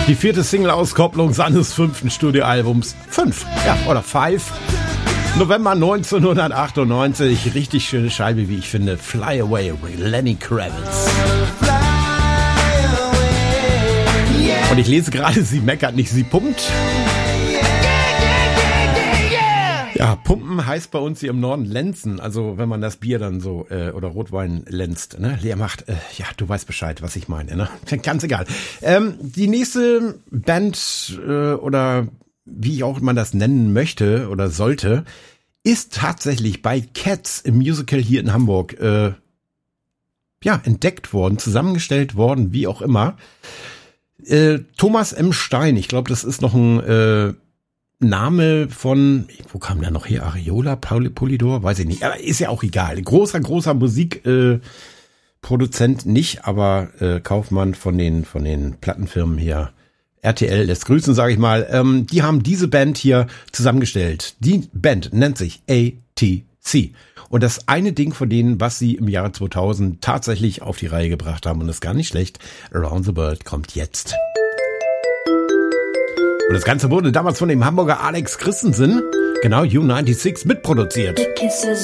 Die 4. Single-Auskopplung seines 5. Studioalbums. 5, ja, oder 5. November 1998. Richtig schöne Scheibe, wie ich finde. Fly Away with Lenny Kravitz. Und ich lese gerade, sie meckert nicht, sie pumpt. Ja, pumpen heißt bei uns hier im Norden lenzen, also wenn man das Bier dann so oder Rotwein lenzt, ne, leer macht. Ja, du weißt Bescheid, was ich meine, ne? Ganz egal. Die nächste Band oder wie auch man das nennen möchte oder sollte, ist tatsächlich bei Cats im Musical hier in Hamburg entdeckt worden, zusammengestellt worden, wie auch immer. Thomas M. Stein, ich glaube, das ist noch ein Name von, wo kam der noch her? Areola, Polydor, weiß ich nicht. Aber ist ja auch egal. Großer Musikproduzent nicht, aber Kaufmann von den Plattenfirmen hier. RTL lässt grüßen, sage ich mal. Die haben diese Band hier zusammengestellt. Die Band nennt sich ATC. Und das eine Ding von denen, was sie im Jahre 2000 tatsächlich auf die Reihe gebracht haben, und das ist gar nicht schlecht, Around the World kommt jetzt. Und das Ganze wurde damals von dem Hamburger Alex Christensen, genau, U96, mitproduziert.